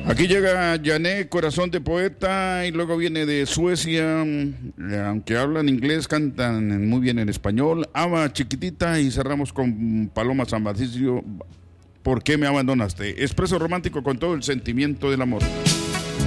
Aquí llega Jané, Corazón de Poeta, y luego viene de Suecia, aunque hablan inglés, cantan muy bien en español. Ava, Chiquitita, y cerramos con Paloma San Basilio, ¿Por qué me abandonaste? Expreso romántico con todo el sentimiento del amor.